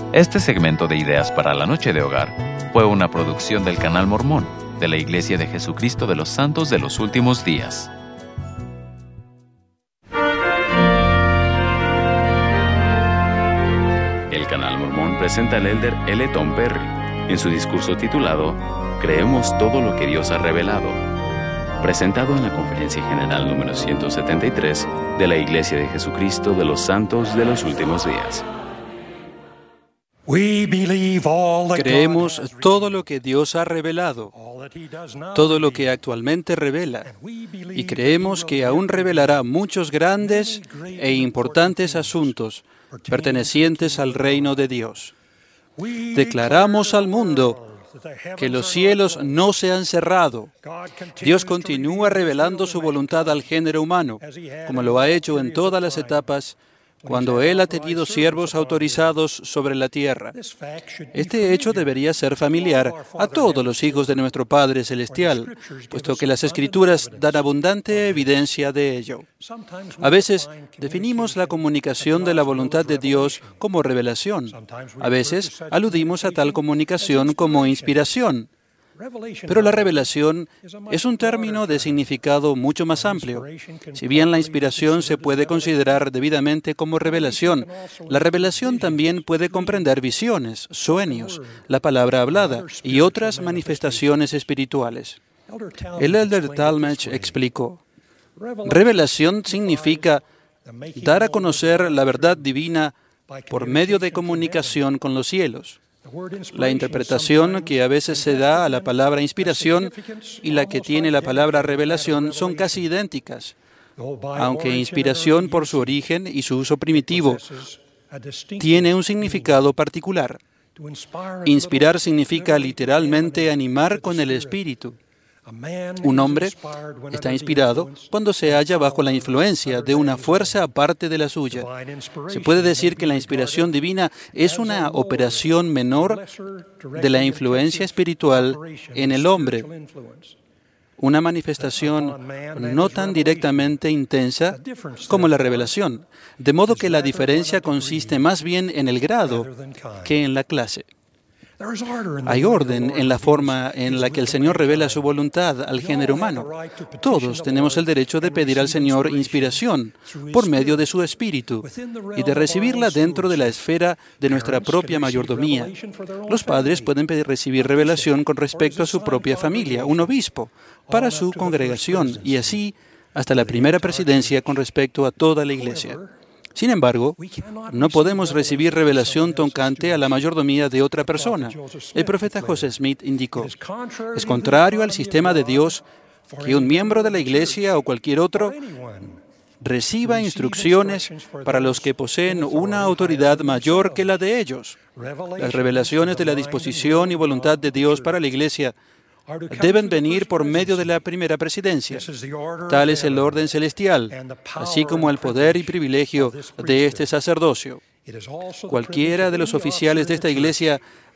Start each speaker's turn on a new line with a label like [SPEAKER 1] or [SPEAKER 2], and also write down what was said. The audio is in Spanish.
[SPEAKER 1] Este segmento de Ideas para la Noche de Hogar fue una producción del Canal Mormón de la Iglesia de Jesucristo de los Santos de los Últimos Días. El Canal Mormón presenta al elder L. Tom Perry en su discurso titulado Creemos todo lo que Dios ha revelado, presentado en la Conferencia General número 173 de la Iglesia de Jesucristo de los Santos de los Últimos Días.
[SPEAKER 2] Creemos todo lo que Dios ha revelado, todo lo que actualmente revela, y creemos que aún revelará muchos grandes e importantes asuntos pertenecientes al reino de Dios. Declaramos al mundo que los cielos no se han cerrado. Dios continúa revelando su voluntad al género humano, como lo ha hecho en todas las etapas cuando Él ha tenido siervos autorizados sobre la tierra. Este hecho debería ser familiar a todos los hijos de nuestro Padre Celestial, puesto que las Escrituras dan abundante evidencia de ello. A veces definimos la comunicación de la voluntad de Dios como revelación. A veces aludimos a tal comunicación como inspiración. Pero la revelación es un término de significado mucho más amplio. Si bien la inspiración se puede considerar debidamente como revelación, la revelación también puede comprender visiones, sueños, la palabra hablada y otras manifestaciones espirituales. El elder Talmage explicó: revelación significa dar a conocer la verdad divina por medio de comunicación con los cielos. La interpretación que a veces se da a la palabra inspiración y la que tiene la palabra revelación son casi idénticas, aunque inspiración por su origen y su uso primitivo tiene un significado particular. Inspirar significa literalmente animar con el espíritu. Un hombre está inspirado cuando se halla bajo la influencia de una fuerza aparte de la suya. Se puede decir que la inspiración divina es una operación menor de la influencia espiritual en el hombre, una manifestación no tan directamente intensa como la revelación, de modo que la diferencia consiste más bien en el grado que en la clase. Hay orden en la forma en la que el Señor revela su voluntad al género humano. Todos tenemos el derecho de pedir al Señor inspiración por medio de su Espíritu y de recibirla dentro de la esfera de nuestra propia mayordomía. Los padres pueden recibir revelación con respecto a su propia familia, un obispo, para su congregación y así hasta la primera presidencia con respecto a toda la iglesia. Sin embargo, no podemos recibir revelación tocante a la mayordomía de otra persona. El profeta José Smith indicó: es contrario al sistema de Dios que un miembro de la iglesia o cualquier otro reciba instrucciones para los que poseen una autoridad mayor que la de ellos. Las revelaciones de la disposición y voluntad de Dios para la iglesia deben venir por medio de la primera presidencia. Tal es el orden celestial, así como el poder y privilegio de este sacerdocio. Cualquiera de los oficiales de esta iglesia